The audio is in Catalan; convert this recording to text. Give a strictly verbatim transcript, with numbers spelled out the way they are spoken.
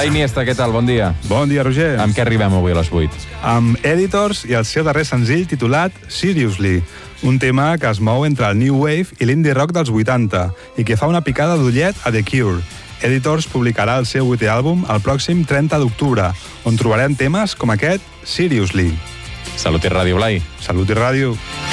Blai Iniesta, què tal? Bon dia. Bon dia, Roger. Amb què arribem avui a les vuit? Amb Editors i el seu darrer senzill titulat Seriously, un tema que es mou entre el New Wave i l'indie rock dels vuitanta i que fa una picada d'ullet a The Cure. Editors publicarà el seu vuitè àlbum el pròxim trenta d'octubre, on trobarem temes com aquest Seriously. Salut i ràdio, Blai. Salut i ràdio.